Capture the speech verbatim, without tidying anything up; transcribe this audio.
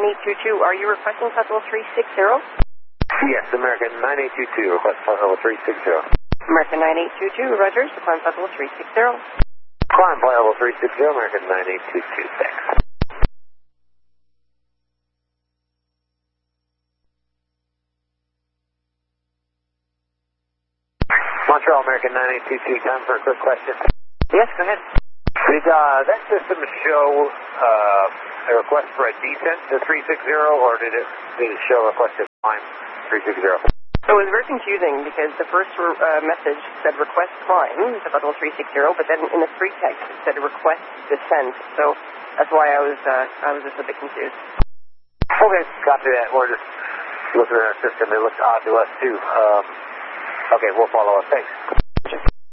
nine eight two two, are you requesting flight level three six zero? Yes, American nine eight two two, request flight level three six zero. American nine eight two two, Rogers, climb flight level three six zero. Climb flight level three six zero, American nine eight two two, thanks. Montreal, American nine eight two two, time for a quick question. Yes, go ahead. Did uh, that system show uh, a request for a descent to three six zero, or did it, did it show a request to climb three six zero? So it was very confusing because the first uh, message said request climb to flight level three six zero, but then in the free text it said request descent. So that's why I was uh, I was just a bit confused. Okay, copy that. We're just looking at our system. It looks odd to us too. Um, okay, we'll follow up. Thanks.